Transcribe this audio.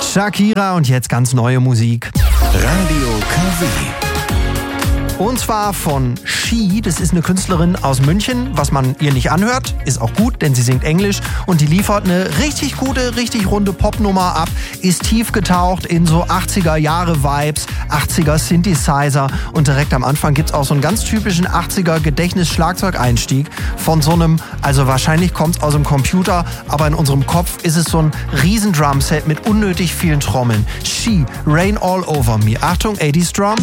Shakira und jetzt ganz neue Musik. Radio KW. Und zwar von She, das ist eine Künstlerin aus München. Was man ihr nicht anhört, ist auch gut, denn sie singt Englisch und die liefert eine richtig gute, richtig runde Popnummer ab, ist tief getaucht in so 80er-Jahre-Vibes, 80er Synthesizer und direkt am Anfang gibt's auch so einen ganz typischen 80er Gedächtnis-Schlagzeugeinstieg von so einem, also wahrscheinlich kommt's aus dem Computer, aber in unserem Kopf ist es so ein riesen Drumset mit unnötig vielen Trommeln. She, Rain All Over Me. Achtung, 80s Drum.